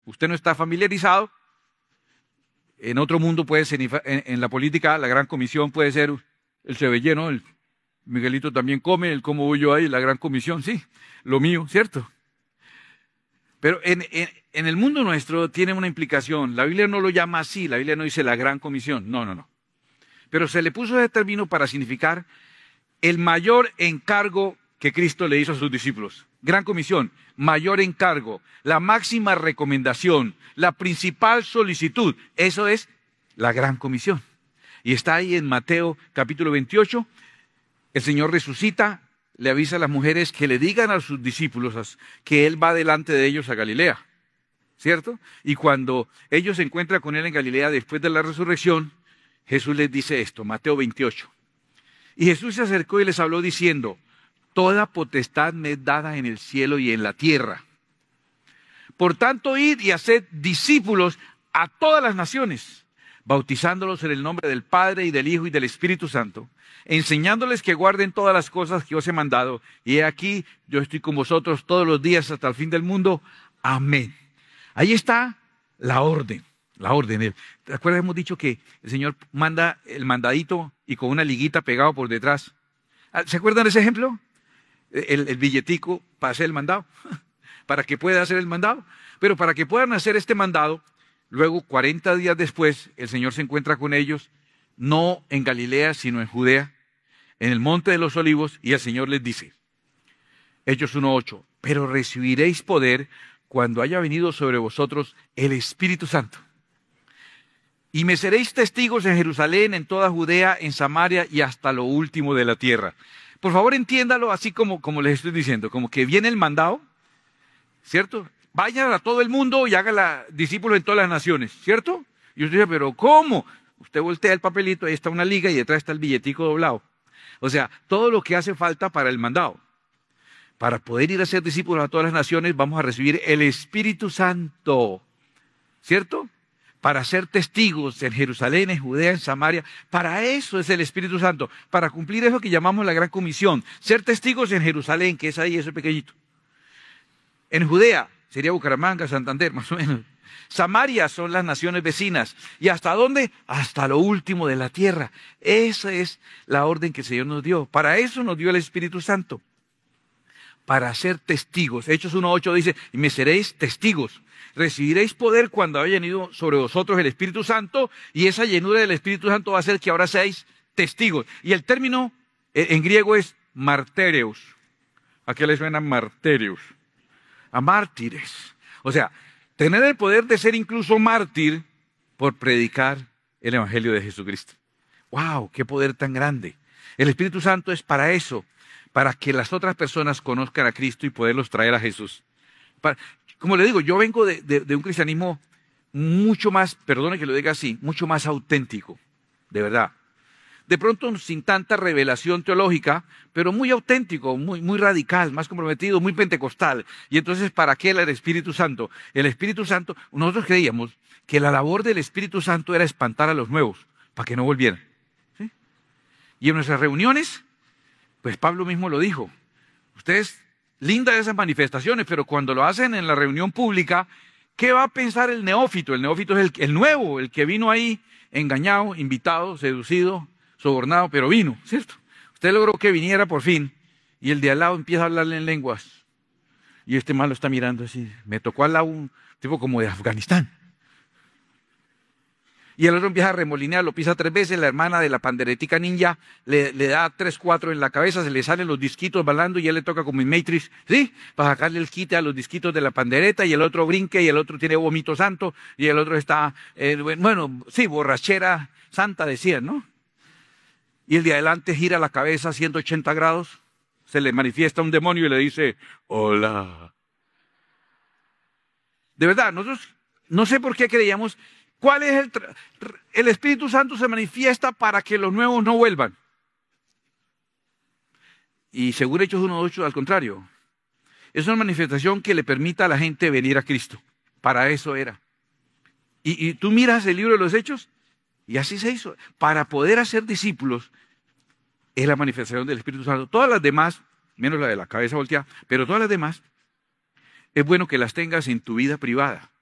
Usted no está familiarizado. En otro mundo puede ser, en la política, la gran comisión puede ser el cebelleno, el Miguelito también come, el como voy yo ahí, la gran comisión, sí, lo mío, ¿cierto? Pero en el mundo nuestro tiene una implicación. La Biblia no lo llama así, la Biblia no dice la gran comisión, no. Pero se le puso ese término para significar el mayor encargo que Cristo le hizo a sus discípulos. Gran comisión, mayor encargo, la máxima recomendación, la principal solicitud. Eso es la gran comisión. Y está ahí en Mateo capítulo 28. El Señor resucita, le avisa a las mujeres que le digan a sus discípulos que Él va delante de ellos a Galilea, ¿cierto? Y cuando ellos se encuentran con Él en Galilea después de la resurrección, Jesús les dice esto, Mateo 28. Y Jesús se acercó y les habló diciendo, toda potestad me es dada en el cielo y en la tierra. Por tanto, id y haced discípulos a todas las naciones, bautizándolos en el nombre del Padre y del Hijo y del Espíritu Santo, enseñándoles que guarden todas las cosas que os he mandado. Y he aquí, yo estoy con vosotros todos los días hasta el fin del mundo. Amén. Ahí está la orden. La orden. ¿Te acuerdas? Hemos dicho que el Señor manda el mandadito y con una liguita pegado por detrás. ¿Se acuerdan de ese ejemplo? El billetico para hacer el mandado. Para que pueda hacer el mandado. Pero para que puedan hacer este mandado, luego 40 días después, el Señor se encuentra con ellos, no en Galilea, sino en Judea, en el monte de los olivos, y el Señor les dice, Hechos 1:8, pero recibiréis poder cuando haya venido sobre vosotros el Espíritu Santo. Y me seréis testigos en Jerusalén, en toda Judea, en Samaria y hasta lo último de la tierra. Por favor, entiéndalo así como les estoy diciendo, como que viene el mandado, ¿cierto? Vayan a todo el mundo y hagan discípulos en todas las naciones, ¿cierto? Y usted dice, ¿pero cómo? Usted voltea el papelito, ahí está una liga y detrás está el billetico doblado. O sea, todo lo que hace falta para el mandado. Para poder ir a ser discípulos a todas las naciones, vamos a recibir el Espíritu Santo, ¿cierto? Para ser testigos en Jerusalén, en Judea, en Samaria. Para eso es el Espíritu Santo, para cumplir eso que llamamos la Gran Comisión. Ser testigos en Jerusalén, que es ahí, ese pequeñito. En Judea, sería Bucaramanga, Santander, más o menos. Samaria son las naciones vecinas. ¿Y hasta dónde? Hasta lo último de la tierra. Esa es la orden que el Señor nos dio. Para eso nos dio el Espíritu Santo. Para ser testigos. Hechos 1:8 dice, y me seréis testigos. Recibiréis poder cuando haya venido sobre vosotros el Espíritu Santo, y esa llenura del Espíritu Santo va a hacer que ahora seáis testigos. Y el término en griego es martereus. ¿A qué le suena martereus? A mártires. O sea, tener el poder de ser incluso mártir por predicar el Evangelio de Jesucristo. ¡Wow! ¡Qué poder tan grande! El Espíritu Santo es para eso, para que las otras personas conozcan a Cristo y poderlos traer a Jesús. Como le digo, yo vengo de un cristianismo mucho más, perdone que lo diga así, mucho más auténtico, de verdad. De pronto sin tanta revelación teológica, pero muy auténtico, muy radical, más comprometido, muy pentecostal. Y entonces, ¿para qué el Espíritu Santo? El Espíritu Santo, nosotros creíamos que la labor del Espíritu Santo era espantar a los nuevos, para que no volvieran. ¿Sí? Y en nuestras reuniones, pues Pablo mismo lo dijo, ustedes, lindas esas manifestaciones, pero cuando lo hacen en la reunión pública, ¿qué va a pensar el neófito? El neófito es el nuevo, el que vino ahí engañado, invitado, seducido, sobornado, pero vino, ¿cierto? Usted logró que viniera por fin, y el de al lado empieza a hablarle en lenguas. Y este man lo está mirando así. Me tocó al lado un tipo como de Afganistán. Y el otro empieza a remolinear, lo pisa 3 veces, la hermana de la panderetica ninja le da 3, 4 en la cabeza, se le salen los disquitos bailando y él le toca como en Matrix, ¿sí? Para sacarle el quite a los disquitos de la pandereta, y el otro brinque, y el otro tiene vómito santo, y el otro está, borrachera santa decían, ¿no? Y el de adelante gira la cabeza a 180 grados, se le manifiesta un demonio y le dice, hola. De verdad, nosotros no sé por qué creíamos. ¿Cuál es el Espíritu Santo se manifiesta para que los nuevos no vuelvan? Y según Hechos 1:8, al contrario. Es una manifestación que le permita a la gente venir a Cristo. Para eso era. Y tú miras el libro de los Hechos, y así se hizo. Para poder hacer discípulos, es la manifestación del Espíritu Santo. Todas las demás, menos la de la cabeza volteada, pero todas las demás, es bueno que las tengas en tu vida privada.